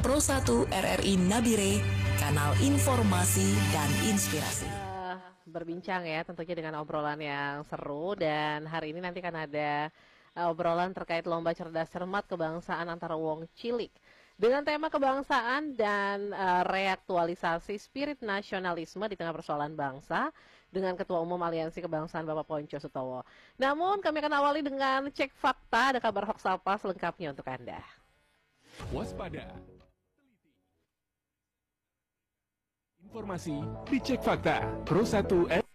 Pro 1 RRI Nabire, kanal informasi dan inspirasi. Berbincang ya tentunya dengan obrolan yang seru, dan hari ini nanti kan ada obrolan terkait lomba cerdas cermat kebangsaan antara Wong Cilik dengan tema kebangsaan dan reaktualisasi spirit nasionalisme di tengah persoalan bangsa dengan Ketua Umum Aliansi Kebangsaan Bapak Pontjo Sutowo. Namun kami akan awali dengan cek fakta, ada kabar hoax apa selengkapnya untuk Anda. Waspada. Informasi dicek fakta. Pro 1